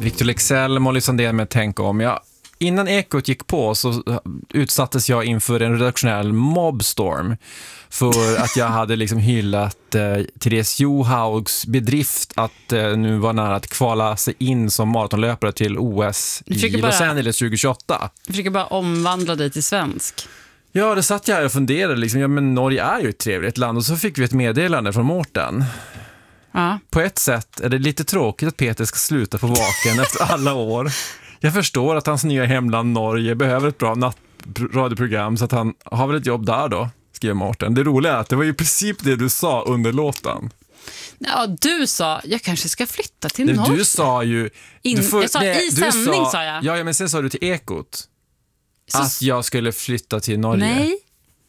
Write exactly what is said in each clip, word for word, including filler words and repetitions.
Victor Leksell, Molly Sandén med Tänk om. Jag, innan Ekot gick på så utsattes jag inför en redaktionell mobbstorm för att jag hade liksom hyllat eh, Therese Johaugs bedrift att eh, nu var nära att kvala sig in som maratonlöpare till O S i bara, Los Angeles tjugo tjugoåtta. Jag försöker bara omvandla dig till svensk. Ja, det satt jag här och funderade liksom, ja men Norge är ju ett trevligt land och så fick vi ett meddelande från Mårten. Ja. På ett sätt är det lite tråkigt att Peter ska sluta på Vaken efter alla år. Jag förstår att hans nya hemland Norge behöver ett bra nattradioprogram så att han har väl ett jobb där då, skriver Mårten. Det roliga är att det var ju i princip det du sa under låten. Ja, du sa, jag kanske ska flytta till det, Norge. Du sa ju... In, du får, jag sa det, i sändning sa, sa jag. Ja, men sen sa du till Ekot Så, att jag skulle flytta till Norge. Nej.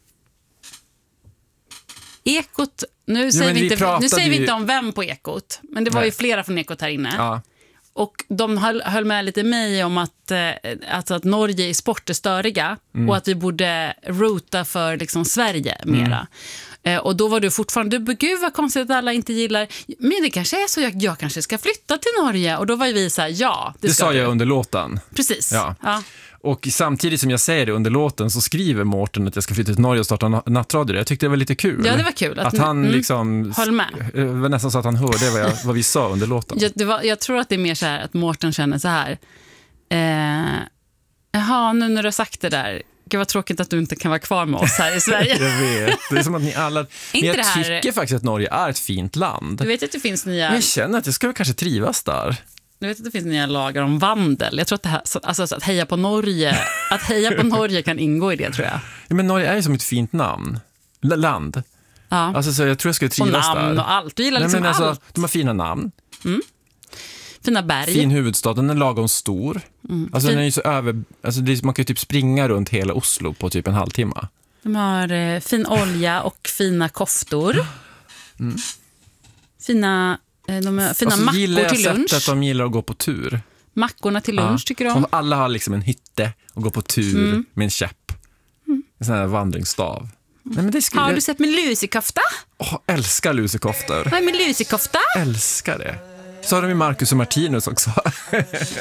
Ekot, nu säger, vi, vi inte, nu säger vi ju... inte om vem på Ekot, men det var Nej. ju flera från Ekot här inne. Ja. Och de höll, höll med lite mig om att, eh, alltså att Norge i sport är störiga mm. och att vi borde rota för liksom Sverige mera. Mm. Eh, och då var du fortfarande, du, gud vad konstigt att alla inte gillar, men det kanske är så, jag, jag kanske ska flytta till Norge. Och då var vi så här, ja, det, det ska sa du. jag under låten. Precis, ja. ja. Och samtidigt som jag säger det under låten så skriver Mårten att jag ska flytta till Norge och starta nattradio. Jag tyckte det var lite kul. Ja, det var kul. Att, att han mm, liksom... höll med. Det var nästan så att han hörde vad, jag, vad vi sa under låten. Jag, det var, jag tror att det är mer så här att Mårten känner så här. Eh, jaha, nu när du har sagt det där. Gud vad tråkigt att du inte kan vara kvar med oss här i Sverige. Jag vet. Det är som att ni alla... Men jag här... tycker faktiskt att Norge är ett fint land. Du vet att det finns nya... Men jag känner att jag ska kanske trivas där. Du vet att det finns nya lagar om vandel. Jag tror att det här, alltså att heja på Norge, att heja på Norge kan ingå i det, tror jag. Ja, men Norge är ju som ett fint namn. L- land. Ja. Alltså så jag tror jag skulle trivas och namn där. Och allt. Du gillar Nej, liksom men alltså, allt. de har fina namn. Mm. Fina berg. Fin huvudstad, den är lagom stor. Mm. Alltså fin... den är ju så över, alltså det är, man kan ju typ springa runt hela Oslo på typ en halvtimme. De har eh, fin olja och fina koftor. Mm. Fina de har fina mackor till lunch. Och så gillar jag att de gillar att gå på tur. Mackorna till lunch, ja. Tycker de. Och alla har liksom en hytte och går på tur mm. med en käpp. Mm. En sån här vandringsstav. Mm. Nej, men det skulle... Har du sett min lusekofta? Åh, oh, älskar lusekoftor. Vad är min lusekofta? Älskar det. Så har de ju Marcus och Martinus också.